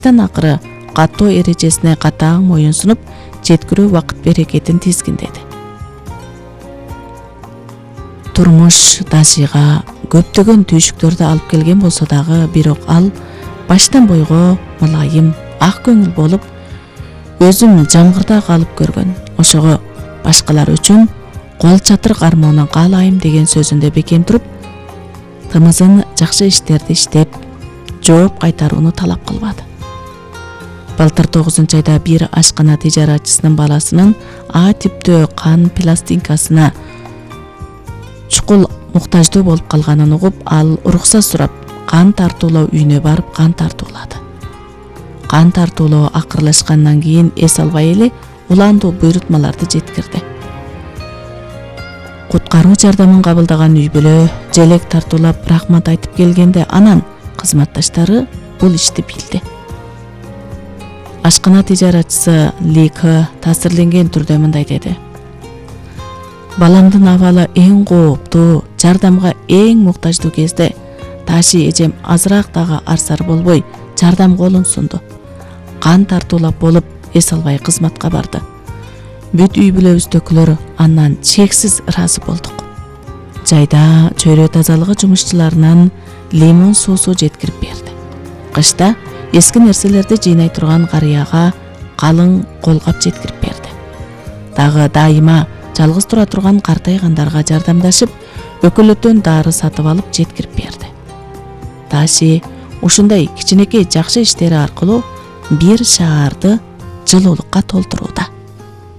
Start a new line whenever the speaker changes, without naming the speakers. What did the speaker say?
Андан акыры катуу эрежесине катаң моюн сунуп, жеткирүү убакыт берекетин тизгиндеди. Турмуш Дашига көптөгөн түйшүктөрдү алып келген болсо дагы, бирок ал баштан бойго мулайым, ак көңүл болуп, өзүн жамгырда калып көргөн. Ошого башкалар үчүн кол чатыр кармоонун каалайм деген сөзүндө бекем туруп, тымызын жакшы иштерди иштеп, жооп кайтарууну талап кылбады. Былтыр 9-айда бир ашкана тижаратчысынын баласынын А типтөө кан пластинкасына чукул муктаждуу болуп калганын угуп, ал уруксат сурап, кан тартуулоо үйүнө барып кан тартуулады. Кан тартуулоо акырлашкандан кийин эс албай эле уландуу буйрутмаларды жеткирди. Куткаруу жардамын кабылдаган үй бүлө желек тартуулап рахмат айтып келгенде, анан кызматташтары бул ишти билди. Ашкана тижаратчысы Лика таасирленген түрдө мындай деди: баламдын абалы эң кооптуу, жардамга эң муктаждуу кезде Таши эжем азыраак дагы арсар болбой жардам колун сунду. Кан тартуулап болуп эс албай кызматка барды. Бүт үй бүлөбүздөгүлөр андан чексиз ыраазы болдук. Жайда чөйрө тазалыгы жумушчуларынан лимон суусу жеткирип берди. Кышта эски нерселерди жыйнай турган карыяга калың колгап жеткирип берди. Дагы дайыма жалгыз тура турган картайгандарга жардамдашып, өкөлөттөн дары сатып алып жеткирип берди. Таши ушундай кичинекей жакшы иштери аркылуу бир шаарды жылуулукка толтурууда.